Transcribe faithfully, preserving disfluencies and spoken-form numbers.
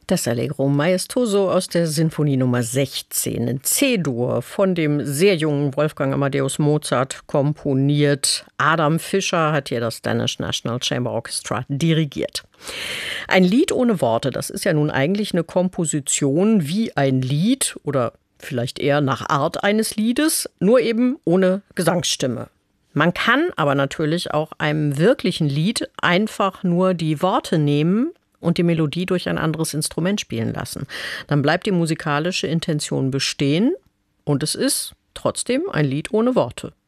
Das Allegro Maestoso aus der Sinfonie Nummer sechzehn in C-Dur von dem sehr jungen Wolfgang Amadeus Mozart komponiert. Adam Fischer hat hier das Danish National Chamber Orchestra dirigiert. Ein Lied ohne Worte, das ist ja nun eigentlich eine Komposition wie ein Lied oder vielleicht eher nach Art eines Liedes, nur eben ohne Gesangsstimme. Man kann aber natürlich auch einem wirklichen Lied einfach nur die Worte nehmen und die Melodie durch ein anderes Instrument spielen lassen. Dann bleibt die musikalische Intention bestehen und es ist trotzdem ein Lied ohne Worte.